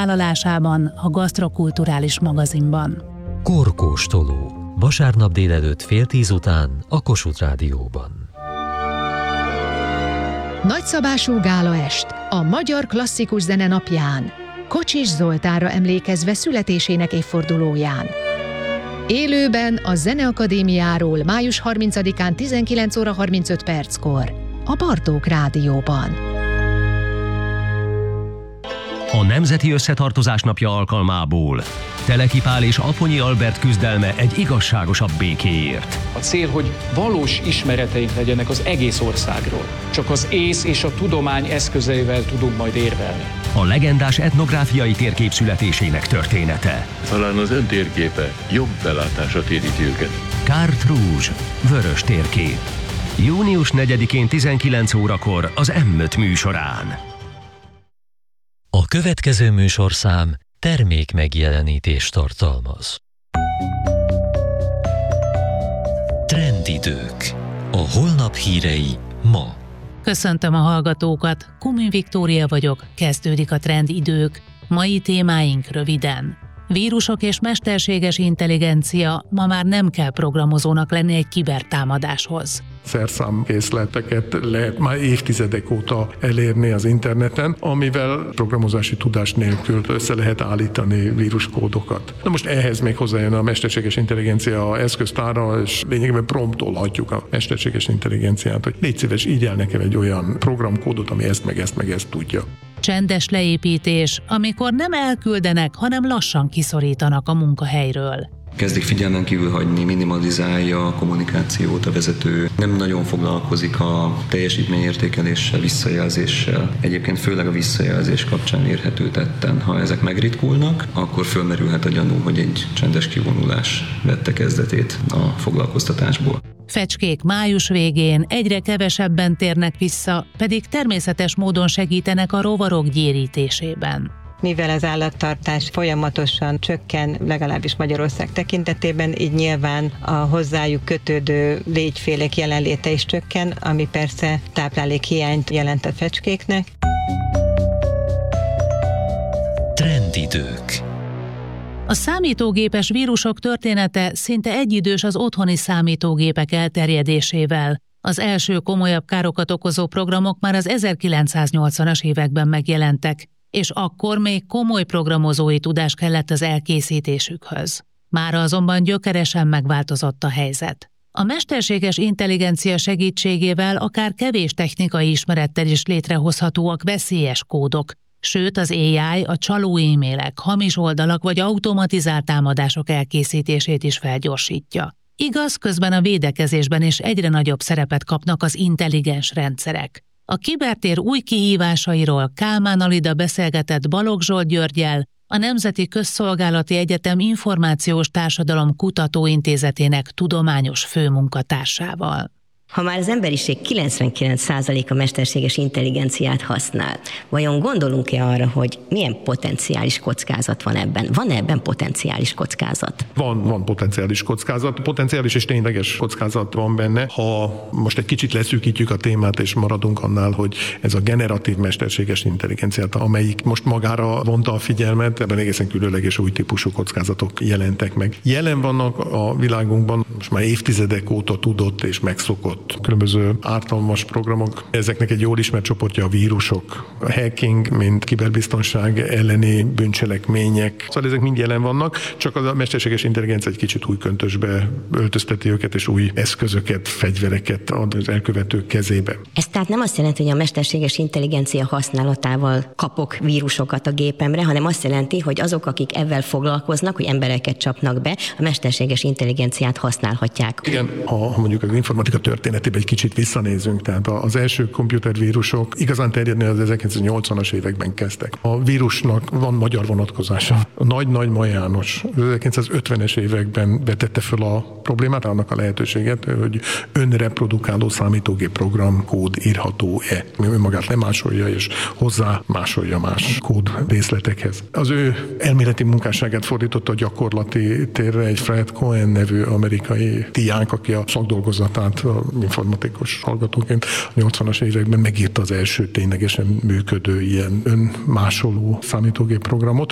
vállalásában a Gasztrokulturális magazinban. Korkóstoló. Vasárnap délelőtt 9:30 után a Kossuth Rádióban. Nagyszabású gálaest a magyar klasszikus zene napján, Kocsis Zoltánra emlékezve születésének évfordulóján. Élőben a Zeneakadémiáról május 30-án 19 óra 35 perckor a Bartók Rádióban. A Nemzeti Összetartozás napja alkalmából Teleki Pál és Aponyi Albert küzdelme egy igazságosabb békéért. A cél, hogy valós ismereteink legyenek az egész országról. Csak az ész és a tudomány eszközeivel tudunk majd érvelni. A legendás etnográfiai térkép születésének története. Talán az ön térképe jobb belátásra téríti őket. Carte Rouge, vörös térkép. Június 4-én 19 órakor az M5 műsorán. A következő műsorszám termék megjelenítést tartalmaz. Trendidők. A holnap hírei ma. Köszöntöm a hallgatókat, Kumin Viktória vagyok, kezdődik a Trendidők. Mai témáink röviden. Vírusok és mesterséges intelligencia, ma már nem kell programozónak lenni egy kibertámadáshoz. Szerszámkészleteket lehet már évtizedek óta elérni az interneten, amivel programozási tudás nélkül össze lehet állítani víruskódokat. Na most ehhez még hozzájön a mesterséges intelligencia eszköztára, és lényegében promptolhatjuk a mesterséges intelligenciát, hogy légy szíves, így el nekem egy olyan programkódot, ami ezt meg ezt tudja. Csendes leépítés, amikor nem elküldenek, hanem lassan kiszorítanak a munkahelyről. Kezdik figyelmen kívül hagyni, minimalizálja a kommunikációt a vezető, nem nagyon foglalkozik a teljesítményértékeléssel, visszajelzéssel. Egyébként főleg a visszajelzés kapcsán érhető tetten. Ha ezek megritkulnak, akkor fölmerülhet a gyanú, hogy egy csendes kivonulás vette kezdetét a foglalkoztatásból. Fecskék május végén egyre kevesebben térnek vissza, pedig természetes módon segítenek a rovarok gyérítésében. Mivel az állattartás folyamatosan csökken, legalábbis Magyarország tekintetében, így nyilván a hozzájuk kötődő légyfélek jelenléte is csökken, ami persze táplálékhiányt jelent a fecskéknek. Trendidők. A számítógépes vírusok története szinte egyidős az otthoni számítógépek elterjedésével. Az első komolyabb károkat okozó programok már az 1980-as években megjelentek, és akkor még komoly programozói tudás kellett az elkészítésükhöz. Mára azonban gyökeresen megváltozott a helyzet. A mesterséges intelligencia segítségével akár kevés technikai ismerettel is létrehozhatóak veszélyes kódok, sőt az AI a csaló e-mailek, hamis oldalak vagy automatizált támadások elkészítését is felgyorsítja. Igaz, közben a védekezésben is egyre nagyobb szerepet kapnak az intelligens rendszerek. A kibertér új kihívásairól Kálmán Alida beszélgetett Balogh Zsolt Györggyel, a Nemzeti Közszolgálati Egyetem Információs Társadalom Kutatóintézetének tudományos főmunkatársával. Ha már az emberiség 99%-a mesterséges intelligenciát használ, vajon gondolunk-e arra, hogy milyen potenciális kockázat van ebben? Van-e ebben potenciális kockázat? Van potenciális kockázat. Potenciális és tényleges kockázat van benne. Ha most egy kicsit leszűkítjük a témát, és maradunk annál, hogy ez a generatív mesterséges intelligenciát, amelyik most magára vonta a figyelmet, ebben egészen különleges új típusú kockázatok jelentek meg. Jelen vannak a világunkban most már évtizedek óta tudott és megszokott különböző ártalmas programok. Ezeknek egy jól ismert csoportja a vírusok, a hacking, mint kiberbiztonság elleni bűncselekmények. Szóval ezek mind jelen vannak, csak a mesterséges intelligencia egy kicsit új köntösbe öltözteti őket, és új eszközöket, fegyvereket ad az elkövetők kezébe. Ez tehát nem azt jelenti, hogy a mesterséges intelligencia használatával kapok vírusokat a gépemre, hanem azt jelenti, hogy azok, akik ezzel foglalkoznak, hogy embereket csapnak be, a mesterséges intelligenciát használhatják. Igen, ha mondjuk az informatika történetében egy kicsit visszanézünk, tehát az első komputervírusok igazán terjedni az 1980-as években kezdtek. A vírusnak van magyar vonatkozása. A Nagy Ma János az 1950-es években vetette föl a problémát, annak a lehetőséget, hogy önreprodukáló számítógép program kód írható-e. Önmagát lemásolja és hozzá másolja más kód részletekhez. Az ő elméleti munkásságát fordította a gyakorlati térre egy Fred Cohen nevű amerikai diák, aki a szakdolgozatát a informatikus hallgatóként a 80-as években megírta az első ténylegesen működő ilyen önmásoló számítógép programot.